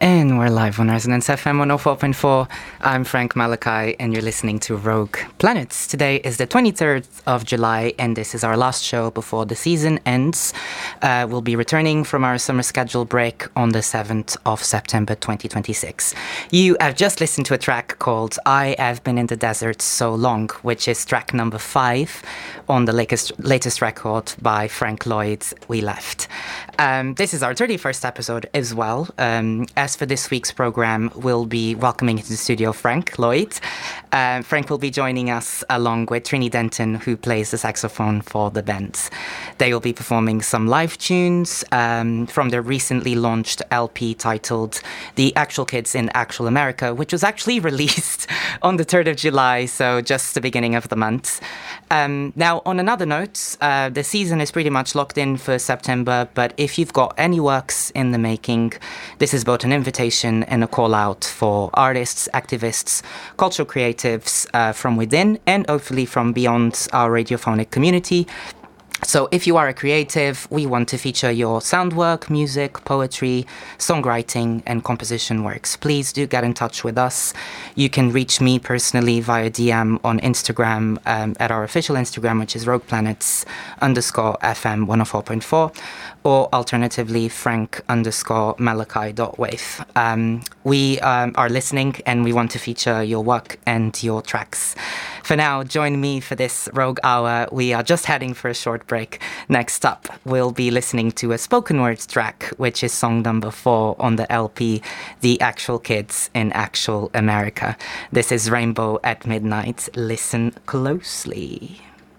And we're live on Resonance FM 104.4. I'm Frank Malachi, and you're listening to Rogue Planets. Today is the 23rd of July, and this is our last show before the season ends. We'll be returning from our summer schedule break on the 7th of September 2026. You have just listened to a track called I Have Been in the Desert So Long, which is track number 5 on the latest record by Frank Lloyd, We Left. This is our 31st episode as well. As for this week's program, we'll be welcoming into the studio Frank Lloyd. Frank will be joining us along with Trini Denton, who plays the saxophone for the band. They will be performing some live tunes from their recently launched LP titled The Actual Kids in Actual America, which was actually released on the 3rd of July, so just the beginning of the month. Now, on another note, the season is pretty much locked in for September, but if you've got any works in the making, this is both an invitation and a call out for artists, activists, cultural creatives from within and hopefully from beyond our radiophonic community. So if you are a creative, we want to feature your sound work, music, poetry, songwriting, and composition works. Please do get in touch with us. You can reach me personally via DM on Instagram at our official Instagram, which is rogueplanets_FM 104.4, or alternatively, frank_malachi.wave. We are listening and we want to feature your work and your tracks. For now, join me for this Rogue Hour. We are just heading for a short break. Next up, we'll be listening to a spoken word track, which is song number 4 on the LP, The Actual Kids in Actual America. This is Rainbow at Midnight. Listen closely.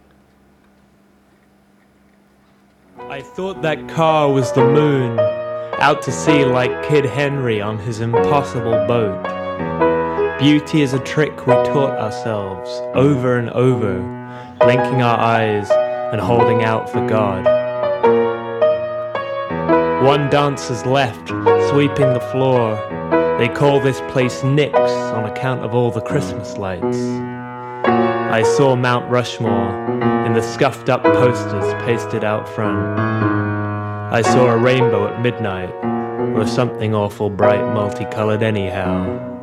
I thought that car was the moon, out to sea like Kid Henry on his impossible boat. Beauty is a trick we taught ourselves over and over, blinking our eyes and holding out for God. One dancer's left, sweeping the floor. They call this place Nick's on account of all the Christmas lights. I saw Mount Rushmore in the scuffed up posters pasted out front. I saw a rainbow at midnight, or something awful bright multicolored anyhow.